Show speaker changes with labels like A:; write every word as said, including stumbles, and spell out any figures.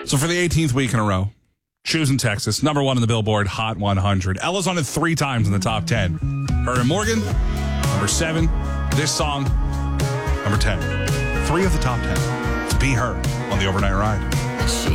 A: So for the eighteenth week in a row, choosing Texas, number one in the Billboard Hot one hundred. Ella's on it three times in the top ten. Her and Morgan, number seven. This song, number ten. Three of the top ten. To be her on the overnight ride.